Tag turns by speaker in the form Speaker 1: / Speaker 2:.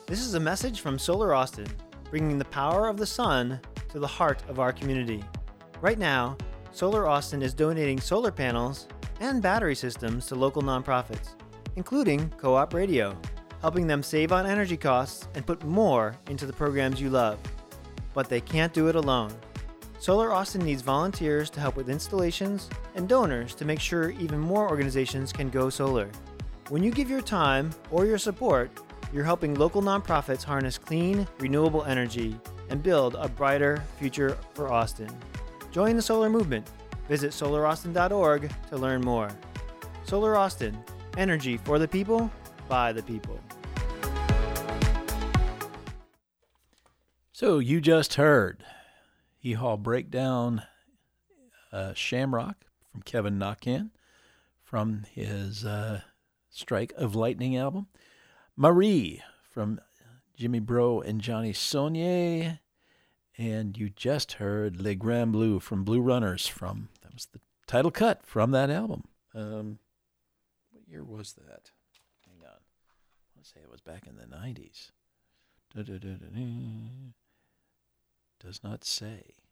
Speaker 1: This is a message from Solar Austin, bringing the power of the sun to the heart of our community. Right now, Solar Austin is donating solar panels and battery systems to local nonprofits, including Co-op Radio, helping them save on energy costs and put more into the programs you love. But they can't do it alone. Solar Austin needs volunteers to help with installations and donors to make sure even more organizations can go solar. When you give your time or your support, you're helping local nonprofits harness clean, renewable energy and build a brighter future for Austin. Join the solar movement. Visit solauraustin.org to learn more. Solar Austin, energy for the people, by the people.
Speaker 2: So you just heard Hee-Haw Breakdown, Shamrock from Kevin Knockin from his Strike of Lightning album. Marie from Jimmy Bro and Johnny Saunier. And you just heard Le Grand Bleu from Blue Runners. That was the title cut from that album. What year was that? Hang on. I want to say it was back in the 90s. Does not say.